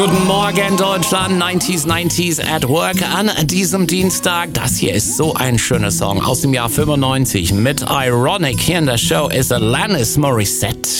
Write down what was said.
Guten Morgen Deutschland, 90s at Work an diesem Dienstag. Das hier ist so ein schöner Song aus dem Jahr 95 mit Ironic. Hier in der Show ist Alanis Morissette.